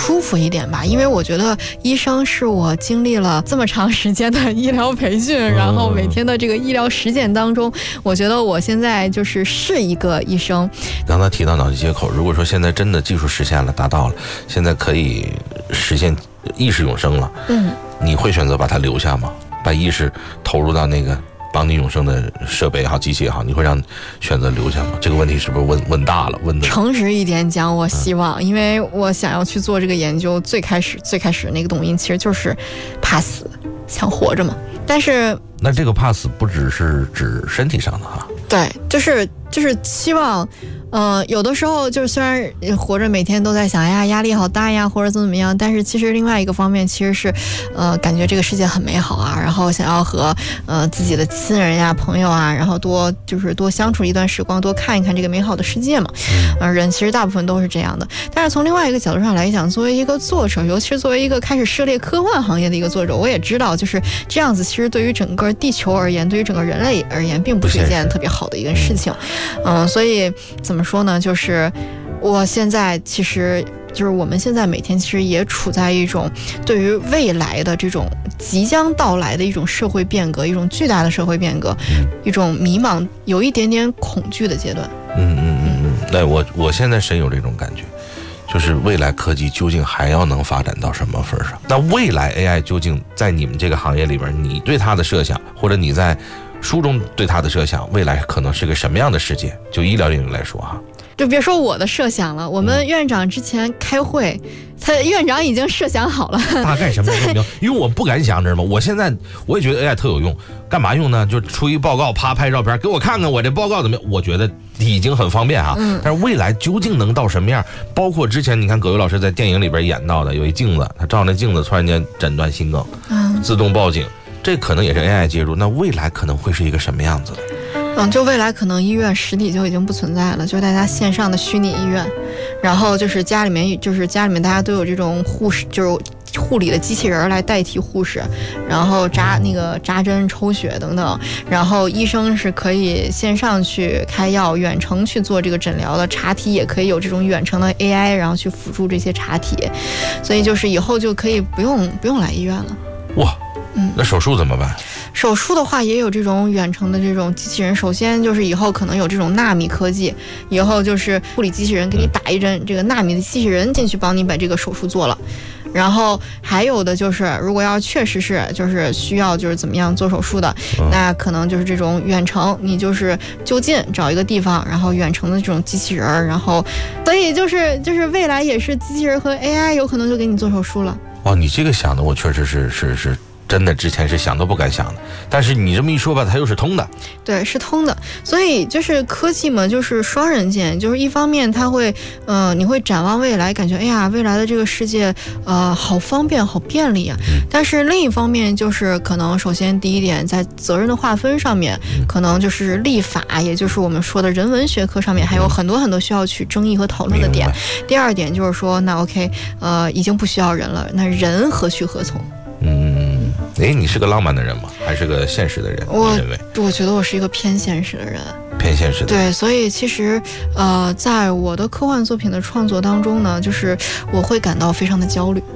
舒服一点吧，因为我觉得医生是我经历了这么长时间的医疗培训，然后每天的这个医疗实践当中，我觉得我现在是一个医生。 刚才提到脑机接口，如果说现在真的技术实现了，达到了，现在可以实现意识永生了，你会选择把它留下吗？把意识投入到那个帮你永生的设备也好，机器也好，你会让选择留下吗？这个问题是不是问大了？问的诚实一点讲，我希望，因为我想要去做这个研究，最开始那个动因其实就是怕死，想活着嘛。但是那这个怕死不只是指身体上的哈， 对，就是希望。有的时候就是虽然活着每天都在想呀压力好大呀或者怎么样，但是其实另外一个方面其实是感觉这个世界很美好啊，然后想要和自己的亲人呀朋友啊，然后多相处一段时光，多看一看这个美好的世界嘛。人其实大部分都是这样的。但是从另外一个角度上来讲，作为一个作者，尤其是作为一个开始涉猎科幻行业的一个作者，我也知道就是这样子其实对于整个地球而言，对于整个人类而言并不是一件特别好的一个事情。所以怎么说呢，就是我现在其实就是我们现在每天其实也处在一种对于未来的这种即将到来的一种社会变革，一种巨大的社会变革，一种迷茫，有一点点恐惧的阶段。 那我现在深有这种感觉，就是未来科技究竟还要能发展到什么份上？那未来 AI 究竟在你们这个行业里边，你对它的设想，或者你在书中对它的设想，未来可能是个什么样的世界？就医疗领域来说哈， 就别说我的设想了，我们院长之前开会，他院长已经设想好了， 大概什么时候？因为我不敢想，知道吗？我现在我也觉得 AI 特有用，干嘛用呢？就出一报告，啪拍照片，给我看看我这报告怎么样？我觉得已经很方便哈。但是未来究竟能到什么样？包括之前你看葛优老师在电影里边演到的，有一镜子，他照那镜子突然间诊断心梗，自动报警。这可能也是 AI 介入，那未来可能会是一个什么样子的？ 就未来可能医院实体就已经不存在了，就是大家线上的虚拟医院，然后就是家里面大家都有这种护士，就是护理的机器人来代替护士，然后扎针抽血等等，然后医生是可以线上去开药，远程去做这个诊疗的，查体也可以有这种远程的 AI， 然后去辅助这些查体，所以就是以后就可以不用来医院了。 哇！那手术怎么办？ 手术的话也有这种远程的这种机器人，首先就是以后可能有这种纳米科技，以后就是护理机器人给你打一针，这个纳米的机器人进去帮你把这个手术做了。然后还有的就是，如果要确实是就是需要就是怎么样做手术的，那可能就是这种远程，你就是就近找一个地方，然后远程的这种机器人，然后所以就是未来也是机器人和 AI 有可能就给你做手术了。 哇，你这个想的我确实是真的之前是想都不敢想的，但是你这么一说吧，它又是通的。对， 是通的。所以就是科技嘛，就是双刃剑，就是一方面它会你会展望未来，感觉哎呀未来的这个世界好方便好便利啊，但是另一方面就是可能首先第一点在责任的划分上面，可能就是立法，也就是我们说的人文学科上面还有很多很多需要去争议和讨论的点。第二点就是说那 OK 已经不需要人了，那人何去何从？ 你是个浪漫的人吗？还是个现实的人？我觉得我是一个偏现实的人。 偏现实的。 对，所以其实在我的科幻作品的创作当中呢，就是我会感到非常的焦虑。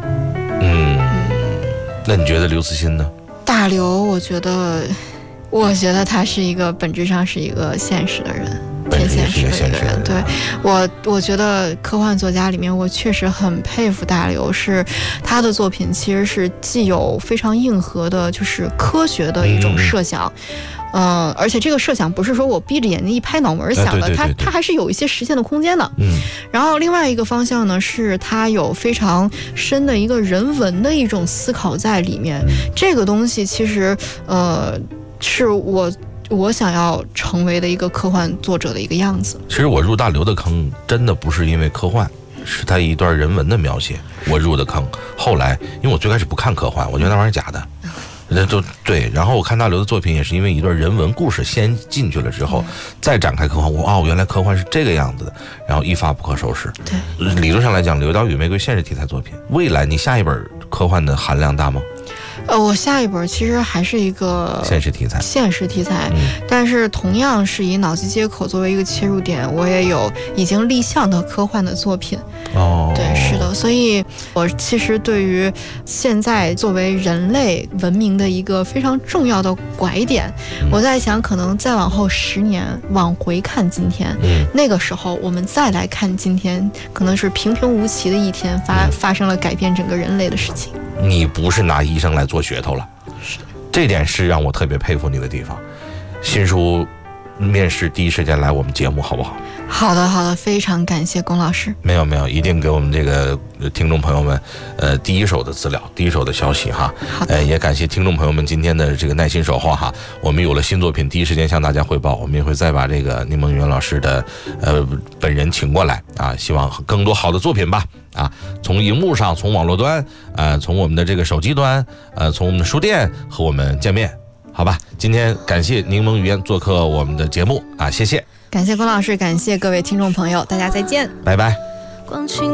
那你觉得刘慈欣呢？ 大刘，我觉得他是一个本质上是一个现实的人。偏现实的一个人，对我觉得科幻作家里面，我确实很佩服大刘，是他的作品其实是既有非常硬核的，就是科学的一种设想，而且这个设想不是说我闭着眼睛一拍脑门想的，他还是有一些实现的空间的。然后另外一个方向呢，是他有非常深的一个人文的一种思考在里面。这个东西其实是我想要成为的一个科幻作者的一个样子。其实我入大刘的坑真的不是因为科幻，是他一段人文的描写我入的坑。后来因为我最开始不看科幻，我觉得那玩意儿假的，那就对。然后我看大刘的作品也是因为一段人文故事先进去了之后，再展开科幻，原来科幻是这个样子的，然后一发不可收拾。 对， 理论上来讲，《流刀与玫瑰》现实题材作品，未来你下一本科幻的含量大吗？ 我下一本其实还是一个现实题材， 但是同样是以脑机接口作为一个切入点，我也有已经立项的科幻的作品。对，是的，所以我其实对于现在作为人类文明的一个非常重要的拐点，我在想，可能再往后10年往回看今天，那个时候我们再来看今天，可能是平平无奇的一天，发生了改变整个人类的事情。 你不是拿医生来做噱头了，这点是让我特别佩服你的地方。新书面试第一时间来我们节目，好不好？ 好的，非常感谢龚老师。 没有，一定给我们这个听众朋友们，第一手的资料，第一手的消息哈。也感谢听众朋友们今天的这个耐心守候哈。我们有了新作品，第一时间向大家汇报。我们也会再把这个宁梦圆老师的本人请过来啊，希望更多好的作品吧。啊，从荧幕上，从网络端，从我们的这个手机端，从我们的书店和我们见面，好吧？今天感谢柠檬语言做客我们的节目啊，谢谢。 感谢龚老师，感谢各位听众朋友，大家再见， 拜拜。 光清